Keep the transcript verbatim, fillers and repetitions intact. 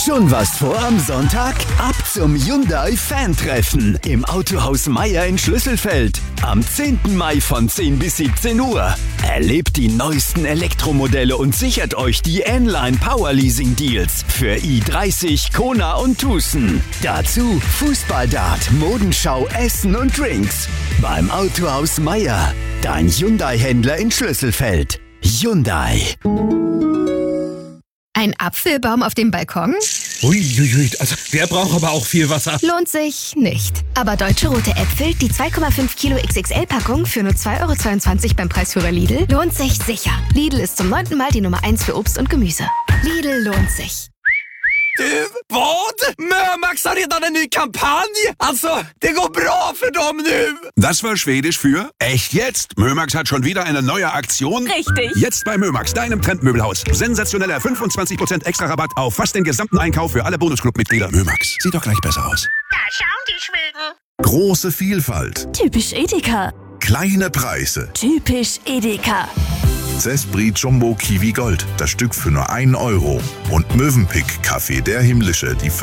Schon was vor am Sonntag? Ab zum Hyundai-Fan-Treffen im Autohaus Meier in Schlüsselfeld. Am zehnten Mai von zehn bis siebzehn Uhr. Erlebt die neuesten Elektromodelle und sichert euch die N-Line Power Leasing Deals für i dreißig, Kona und Tucson. Dazu Fußballdart, Modenschau, Essen und Drinks. Beim Autohaus Meier. Dein Hyundai-Händler in Schlüsselfeld. Hyundai. Ein Apfelbaum auf dem Balkon? Uiuiui, also der braucht aber auch viel Wasser. Lohnt sich nicht. Aber Deutsche Rote Äpfel, die zwei Komma fünf Kilo X X L-Packung für nur zwei Euro zweiundzwanzig beim Preisführer Lidl, lohnt sich sicher. Lidl ist zum neunten Mal die Nummer eins für Obst und Gemüse. Lidl lohnt sich. Du, vad? Mömax har redan en ny kampanj! Alltså, det går bra för dem nu! Das war Schwedisch für echt jetzt. Mömax hat schon wieder eine neue Aktion. Richtig. Jetzt bei Mömax, deinem Trendmöbelhaus. Sensationeller fünfundzwanzig Prozent extra Rabatt auf fast den gesamten Einkauf für alle Bonusclub-Mitglieder. Mömax, sieht doch gleich besser aus. Da schauen die Schweden. Große Vielfalt. Typisch Edeka. Kleine Preise. Typisch Edeka. Zespri Jumbo Kiwi Gold. Das Stück für nur einen Euro. Und Mövenpick Kaffee der Himmlische. Die